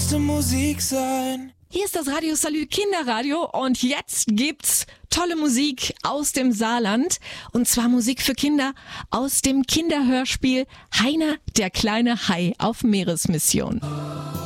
beste Musik sein. Hier ist das Radio Salü Kinderradio und jetzt gibt's tolle Musik aus dem Saarland. Und zwar Musik für Kinder aus dem Kinderhörspiel Heiner, der kleine Hai auf Meeresmission.